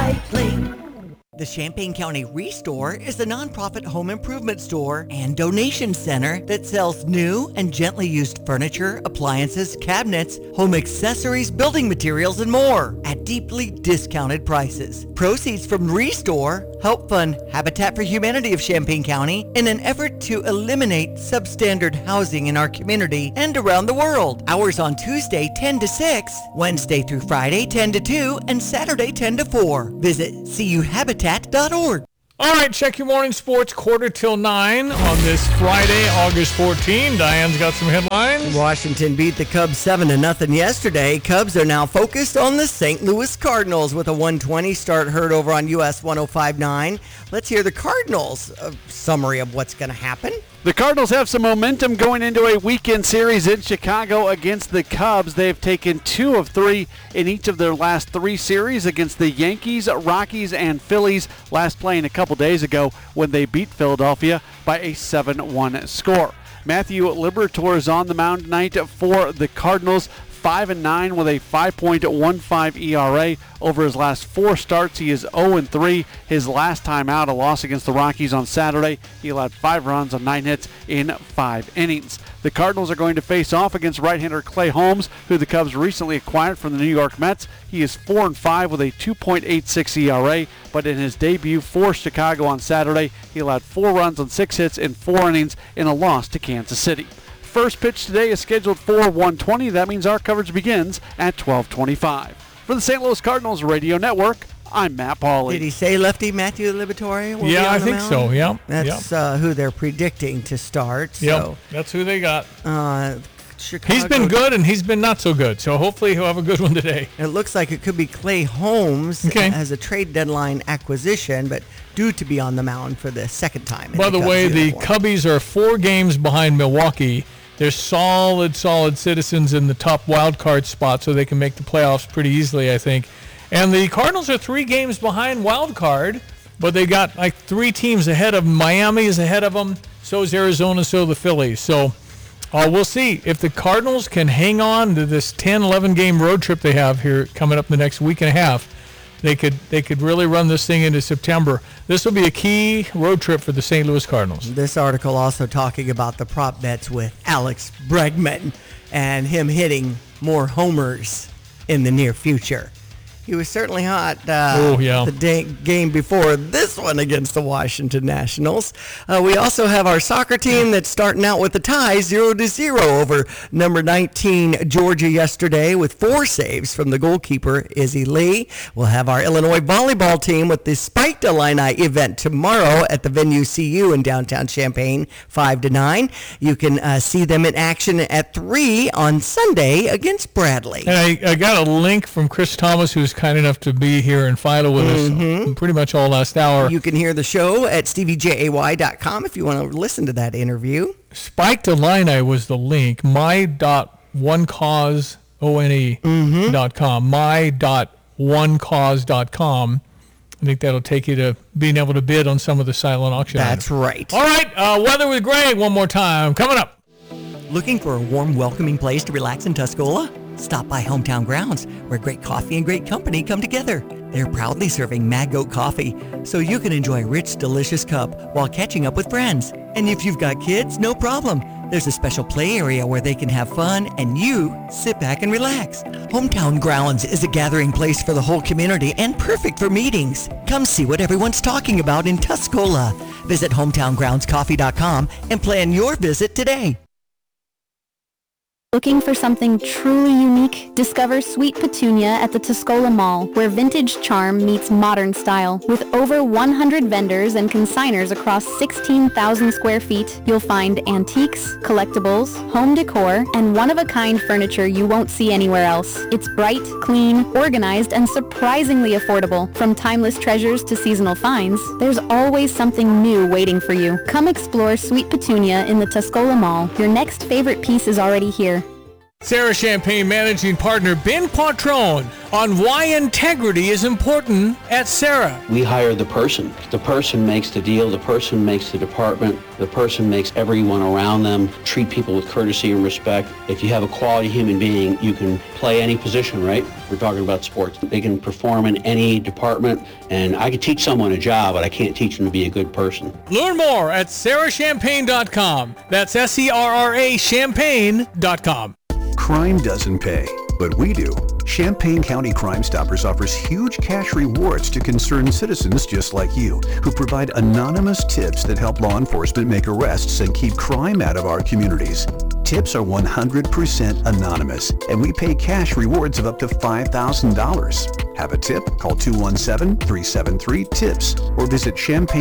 Recycling. The Champaign County Restore is a nonprofit home improvement store and donation center that sells new and gently used furniture, appliances, cabinets, home accessories, building materials, and more at deeply discounted prices. Proceeds from Restore help fund Habitat for Humanity of Champaign County in an effort to eliminate substandard housing in our community and around the world. Hours on Tuesday 10 to 6, Wednesday through Friday 10 to 2, and Saturday 10 to 4. Visit cuhabitat.org. All right, check your morning sports 8:45 on this Friday, August 14. Diane's got some headlines. Washington beat the Cubs 7-0 yesterday. Cubs are now focused on the St. Louis Cardinals with a 120 start heard over on US 105.9. Let's hear the Cardinals' summary of what's going to happen. The Cardinals have some momentum going into a weekend series in Chicago against the Cubs. They've taken 2 of 3 in each of their last 3 series against the Yankees, Rockies, and Phillies, last playing a couple days ago when they beat Philadelphia by a 7-1 score. Matthew Liberatore is on the mound tonight for the Cardinals. 5-9 with a 5.15 ERA over his last 4 starts. He is 0-3. His last time out, a loss against the Rockies on Saturday. He allowed 5 runs on 9 hits in 5 innings. The Cardinals are going to face off against right-hander Clay Holmes, who the Cubs recently acquired from the New York Mets. He is 4-5 with a 2.86 ERA, but in his debut for Chicago on Saturday, he allowed 4 runs on 6 hits in 4 innings in a loss to Kansas City. First pitch today is scheduled for 1:20. That means our coverage begins at 12:25. For the St. Louis Cardinals Radio Network, I'm Matt Pauley. Did he say lefty Matthew Liberatore? Yeah, I think so. Yeah, that's who they're predicting to start. So. Yep, that's who they got. Chicago. He's been good and he's been not so good, so hopefully he'll have a good one today. It looks like it could be Clay Holmes as a trade deadline acquisition, but due to be on the mound for the second time. By the way, the Cubbies are 4 games behind Milwaukee. They're solid citizens in the top wild card spot, so they can make the playoffs pretty easily, I think. And the Cardinals are 3 games behind wild card, but they got like 3 teams ahead of them. Miami is ahead of them. So is Arizona, so the Phillies. So we'll see if the Cardinals can hang on to this 10, 11 game road trip they have here coming up in the next week and a half. They could really run this thing into September. This will be a key road trip for the St. Louis Cardinals. This article also talking about the prop bets with Alex Bregman and him hitting more homers in the near future. He was certainly hot the game before this one against the Washington Nationals. We also have our soccer team that's starting out with a tie, 0-0 over number 19 Georgia yesterday with 4 saves from the goalkeeper, Izzy Lee. We'll have our Illinois volleyball team with the Spiked Illini event tomorrow at the Venue CU in downtown Champaign, 5-9. You can see them in action at 3 on Sunday against Bradley. And I got a link from Chris Thomas, who's kind enough to be here and Fido with us pretty much all last hour. You can hear the show at StevieJay.com if you want to listen to that interview. Spiked Illini was the link. my.onecause.com. my.onecause.com. I think that'll take you to being able to bid on some of the silent auction items. That's right. All right, weather with Greg one more time. Coming up. Looking for a warm, welcoming place to relax in Tuscola? Stop by Hometown Grounds, where great coffee and great company come together. They're proudly serving Mad Goat coffee, so you can enjoy a rich, delicious cup while catching up with friends. And if you've got kids, no problem. There's a special play area where they can have fun and you sit back and relax. Hometown Grounds is a gathering place for the whole community and perfect for meetings. Come see what everyone's talking about in Tuscola. Visit hometowngroundscoffee.com and plan your visit today. Looking for something truly unique? Discover Sweet Petunia at the Tuscola Mall, where vintage charm meets modern style. With over 100 vendors and consigners across 16,000 square feet, you'll find antiques, collectibles, home decor, and one-of-a-kind furniture you won't see anywhere else. It's bright, clean, organized, and surprisingly affordable. From timeless treasures to seasonal finds, there's always something new waiting for you. Come explore Sweet Petunia in the Tuscola Mall. Your next favorite piece is already here. Sarah Champagne Managing Partner Ben Quattrone on why integrity is important at Sarah. We hire the person. The person makes the deal. The person makes the department. The person makes everyone around them treat people with courtesy and respect. If you have a quality human being, you can play any position, right? We're talking about sports. They can perform in any department, and I could teach someone a job, but I can't teach them to be a good person. Learn more at sarahchampagne.com. That's SERRA champagne.com. Crime doesn't pay, but we do. Champaign County Crime Stoppers offers huge cash rewards to concerned citizens just like you, who provide anonymous tips that help law enforcement make arrests and keep crime out of our communities. Tips are 100% anonymous, and we pay cash rewards of up to $5,000. Have a tip? Call 217-373-TIPS or visit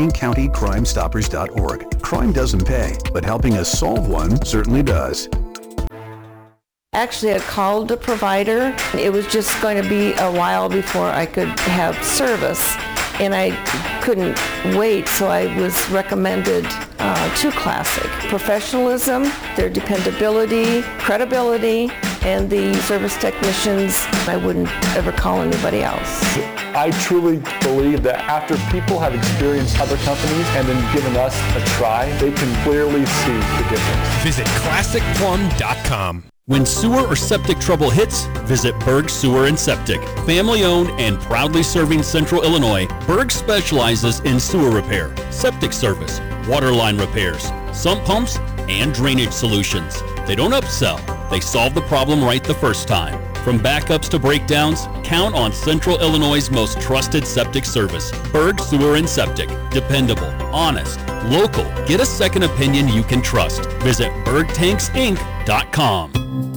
ChampaignCountyCrimeStoppers.org. Crime doesn't pay, but helping us solve one certainly does. Actually, I called the provider. It was just going to be a while before I could have service, and I couldn't wait, so I was recommended to Classic. Professionalism, their dependability, credibility, and the service technicians, I wouldn't ever call anybody else. I truly believe that after people have experienced other companies and then given us a try, they can clearly see the difference. Visit ClassicPlum.com. When sewer or septic trouble hits, visit Berg Sewer and Septic. Family-owned and proudly serving Central Illinois, Berg specializes in sewer repair, septic service, water line repairs, sump pumps, and drainage solutions. They don't upsell. They solve the problem right the first time. From backups to breakdowns, count on Central Illinois' most trusted septic service. Berg Sewer and Septic. Dependable, honest, local. Get a second opinion you can trust. Visit BergTanksInc.com.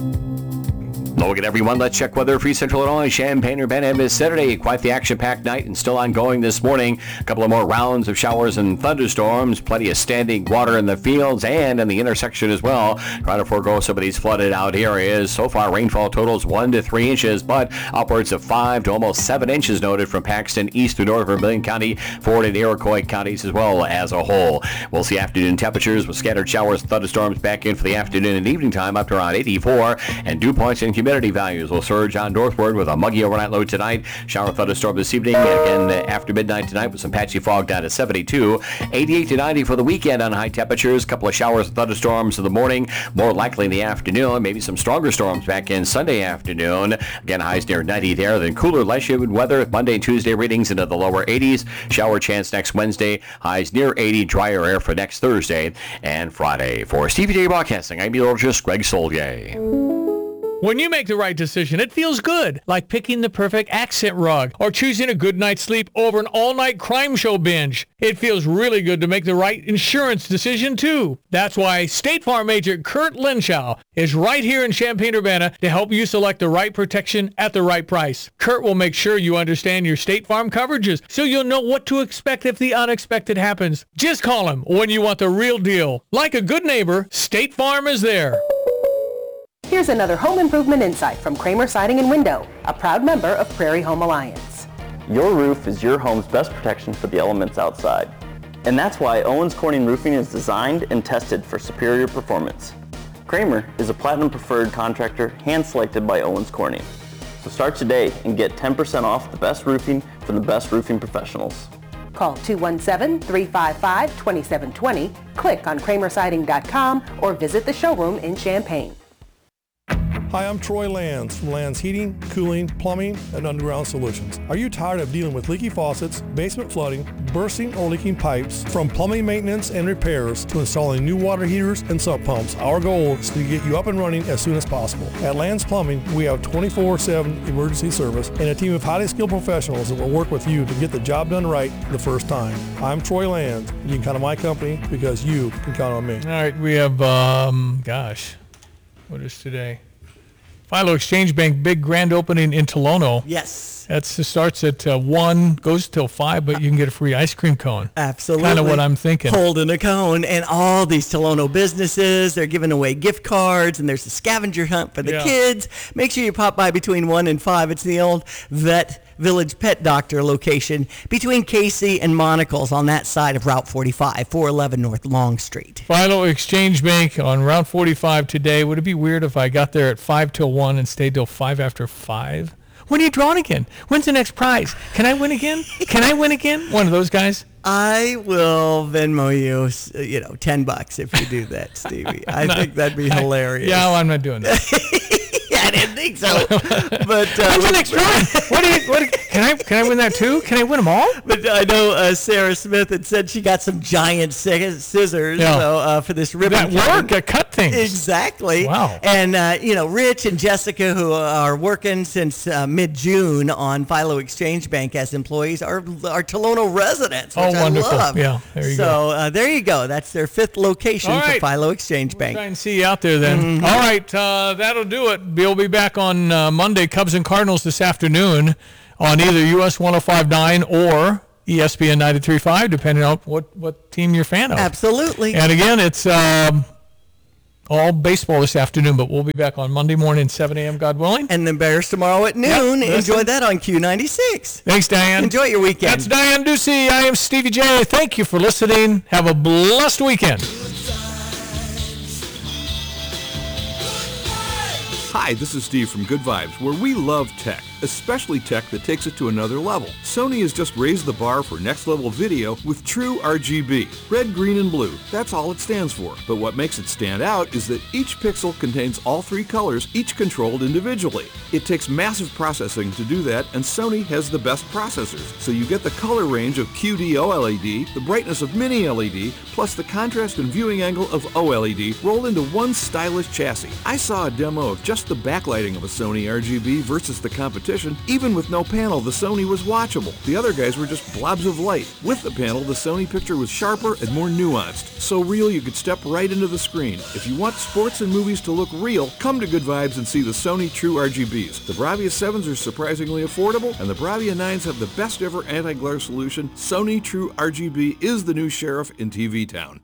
Hello again, everyone. Let's check weather for Central Illinois. Champaign-Urbana is Saturday. Quite the action-packed night and still ongoing this morning. A couple of more rounds of showers and thunderstorms. Plenty of standing water in the fields and in the intersection as well. Trying to forego some of these flooded out areas. So far, rainfall totals 1 to 3 inches, but upwards of 5 to almost 7 inches noted from Paxton east to north of Vermilion County, Ford and Iroquois counties as well as a whole. We'll see afternoon temperatures with scattered showers and thunderstorms back in for the afternoon and evening time up to around 84, and dew points and humidity values will surge on northward with a muggy overnight low tonight. Shower thunderstorm this evening, again after midnight tonight with some patchy fog down to 72. 88 to 90 for the weekend on high temperatures. Couple of showers and thunderstorms in the morning, more likely in the afternoon. Maybe some stronger storms back in Sunday afternoon. Again, highs near 90 there. Then cooler, less humid weather. Monday and Tuesday readings into the lower 80s. Shower chance next Wednesday. Highs near 80. Drier air for next Thursday and Friday. For Stevie J Broadcasting, I'm meteorologist Greg Solier. When you make the right decision, it feels good, like picking the perfect accent rug or choosing a good night's sleep over an all-night crime show binge. It feels really good to make the right insurance decision, too. That's why State Farm agent Kurt Lenschow is right here in Champaign-Urbana to help you select the right protection at the right price. Kurt will make sure you understand your State Farm coverages so you'll know what to expect if the unexpected happens. Just call him when you want the real deal. Like a good neighbor, State Farm is there. Here's another home improvement insight from Kramer Siding and Window, a proud member of Prairie Home Alliance. Your roof is your home's best protection for the elements outside. And that's why Owens Corning Roofing is designed and tested for superior performance. Kramer is a platinum preferred contractor hand-selected by Owens Corning. So start today and get 10% off the best roofing from the best roofing professionals. Call 217-355-2720, click on kramersiding.com, or visit the showroom in Champaign. Hi, I'm Troy Lands from Lands Heating, Cooling, Plumbing, and Underground Solutions. Are you tired of dealing with leaky faucets, basement flooding, bursting or leaking pipes? From plumbing maintenance and repairs to installing new water heaters and sump pumps, our goal is to get you up and running as soon as possible. At Lands Plumbing, we have 24/7 emergency service and a team of highly skilled professionals that will work with you to get the job done right the first time. I'm Troy Lands. You can count on my company because you can count on me. All right, we have, what is today? Philo Exchange Bank big grand opening in Tolono. Yes. That starts at 1, goes till 5, but you can get a free ice cream cone. Absolutely. Kind of what I'm thinking. Holding a cone, and all these Tolono businesses, they're giving away gift cards, and there's a scavenger hunt for the kids. Make sure you pop by between 1 and 5. It's the old Vet Village Pet Doctor location between Casey and Monocle's on that side of Route 45, 411 North Long Street. Philo Exchange Bank on Route 45 today. Would it be weird if I got there at 5 till 1 and stayed till 5 after 5? When are you drawing again? When's the next prize? Can I win again? Can I win again? One of those guys? I will Venmo you, $10 if you do that, Stevie. I think that'd be hilarious. Yeah, well, I'm not doing that. I didn't think so. But when's the next prize? Can I win that too? Can I win them all? But I know Sarah Smith had said she got some giant scissors for this ribbon. That work, cut things. Exactly. Wow. And Rich and Jessica, who are working since mid-June on Philo Exchange Bank as employees, are Tolono residents. Which wonderful. I love. Yeah, there you go. So there you go. That's their 5th location for Philo Exchange Bank. We'll try and see you out there then. Mm-hmm. All right, that'll do it. We'll be back on Monday, Cubs and Cardinals this afternoon on either US 105.9 or ESPN 93.5, depending on what team you're a fan of. Absolutely. And again, it's all baseball this afternoon, but we'll be back on Monday morning, 7 a.m., God willing. And the Bears tomorrow at noon. Yep, enjoy that on Q96. Thanks, Diane. Enjoy your weekend. That's Diane Ducey. I am Stevie J. Thank you for listening. Have a blessed weekend. Hi, this is Steve from Good Vibes, where we love tech, especially tech that takes it to another level. Sony has just raised the bar for next-level video with True RGB. Red, green, and blue. That's all it stands for. But what makes it stand out is that each pixel contains all 3 colors, each controlled individually. It takes massive processing to do that, and Sony has the best processors. So you get the color range of QD OLED, the brightness of Mini LED, plus the contrast and viewing angle of OLED rolled into one stylish chassis. I saw a demo of just the backlighting of a Sony RGB versus the competition. Even with no panel, the Sony was watchable. The other guys were just blobs of light. With the panel, the Sony picture was sharper and more nuanced. So real you could step right into the screen. If you want sports and movies to look real, come to Good Vibes and see the Sony True RGBs. The Bravia 7s are surprisingly affordable, and the Bravia 9s have the best ever anti-glare solution. Sony True RGB is the new sheriff in TV Town.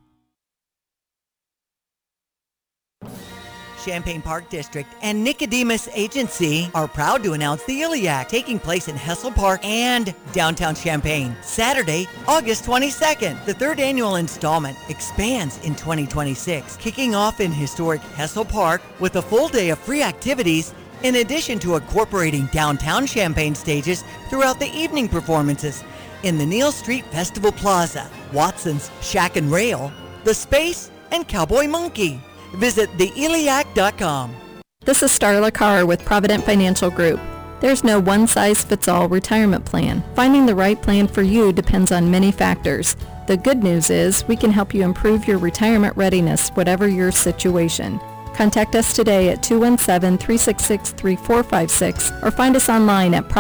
Champaign Park District and Nicodemus Agency are proud to announce the Iliac taking place in Hessel Park and downtown Champaign. Saturday, August 22nd. The 3rd annual installment expands in 2026, kicking off in historic Hessel Park with a full day of free activities in addition to incorporating downtown Champaign stages throughout the evening performances in the Neal Street Festival Plaza, Watson's Shack and Rail, The Space, and Cowboy Monkey. Visit theiliac.com. This is Starla Carr with Provident Financial Group. There's no one-size-fits-all retirement plan. Finding the right plan for you depends on many factors. The good news is we can help you improve your retirement readiness, whatever your situation. Contact us today at 217-366-3456 or find us online at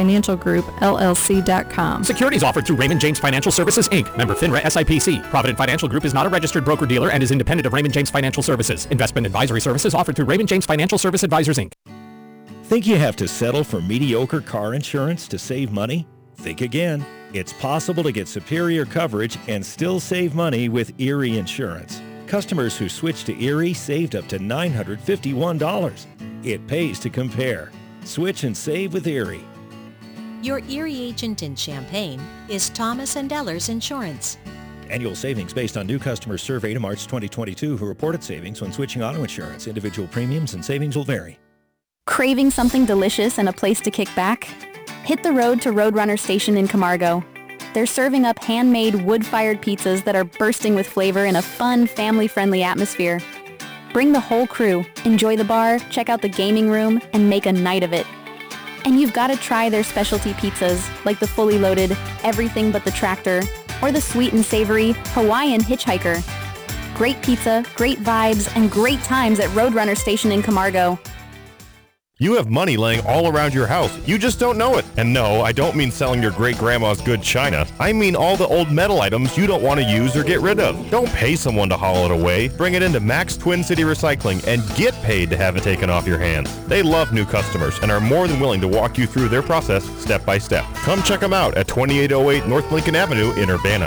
providentfinancialgroupllc.com. Securities offered through Raymond James Financial Services, Inc., member FINRA SIPC. Provident Financial Group is not a registered broker-dealer and is independent of Raymond James Financial Services. Investment advisory services offered through Raymond James Financial Service Advisors, Inc. Think you have to settle for mediocre car insurance to save money? Think again. It's possible to get superior coverage and still save money with Erie Insurance. Customers who switched to Erie saved up to $951. It pays to compare. Switch and save with Erie. Your Erie agent in Champaign is Thomas & Ellers Insurance. Annual savings based on new customers surveyed in March 2022 who reported savings when switching auto insurance. Individual premiums and savings will vary. Craving something delicious and a place to kick back? Hit the road to Roadrunner Station in Camargo. They're serving up handmade wood-fired pizzas that are bursting with flavor in a fun, family-friendly atmosphere. Bring the whole crew, enjoy the bar, check out the gaming room, and make a night of it. And you've got to try their specialty pizzas, like the fully loaded Everything But the Tractor, or the sweet and savory Hawaiian Hitchhiker. Great pizza, great vibes, and great times at Roadrunner Station in Camargo. You have money laying all around your house. You just don't know it. And no, I don't mean selling your great-grandma's good china. I mean all the old metal items you don't want to use or get rid of. Don't pay someone to haul it away. Bring it into Max Twin City Recycling and get paid to have it taken off your hands. They love new customers and are more than willing to walk you through their process step by step. Come check them out at 2808 North Lincoln Avenue in Urbana.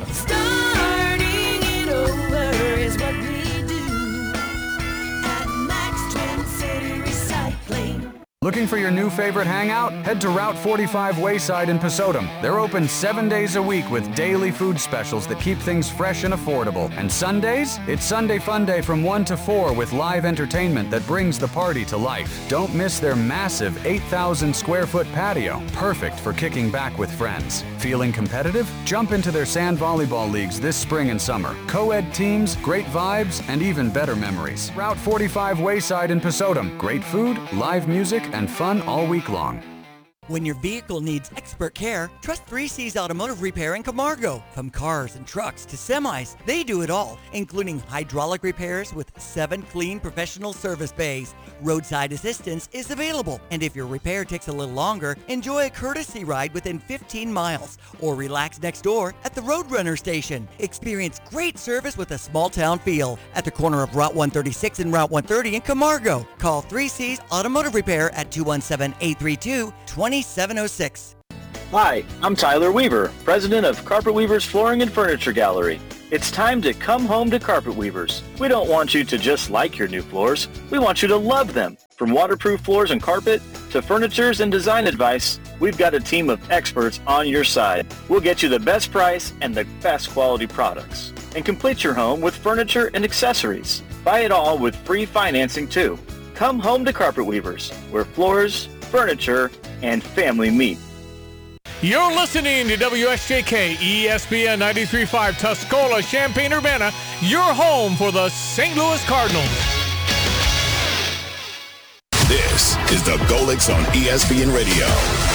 Looking Looking for your new favorite hangout? Head to Route 45 Wayside in Pasodum. They're open 7 days a week with daily food specials that keep things fresh and affordable. And Sundays? It's Sunday Fun Day from 1 to 4 with live entertainment that brings the party to life. Don't miss their massive 8,000 square foot patio, perfect for kicking back with friends. Feeling competitive? Jump into their sand volleyball leagues this spring and summer. Co-ed teams, great vibes, and even better memories. Route 45 Wayside in Pasodum. Great food, live music, and fun all week long. When your vehicle needs expert care, trust 3C's Automotive Repair in Camargo. From cars and trucks to semis, they do it all, including hydraulic repairs with 7 clean professional service bays. Roadside assistance is available, and if your repair takes a little longer, enjoy a courtesy ride within 15 miles or relax next door at the Roadrunner station. Experience great service with a small town feel at the corner of Route 136 and Route 130 in Camargo. Call 3C's Automotive Repair at 217-832-2706. Hi, I'm Tyler Weaver, president of Carpet Weavers Flooring and Furniture Gallery. It's time to come home to Carpet Weavers. We don't want you to just like your new floors. We want you to love them. From waterproof floors and carpet to furnitures and design advice, we've got a team of experts on your side. We'll get you the best price and the best quality products. And complete your home with furniture and accessories. Buy it all with free financing too. Come home to Carpet Weavers, where floors, furniture, and family meet. You're listening to WSJK ESPN 93.5 Tuscola, Champaign-Urbana, your home for the St. Louis Cardinals. This is the Golics on ESPN Radio.